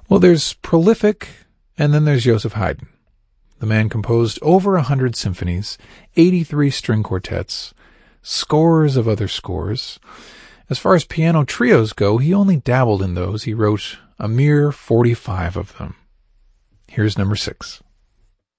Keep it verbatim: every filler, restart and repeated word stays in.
Well, there's prolific, and then there's Joseph Haydn. The man composed over a hundred symphonies, eighty-three string quartets, scores of other scores. As far as piano trios go, he only dabbled in those. He wrote a mere forty-five of them. Here's number six.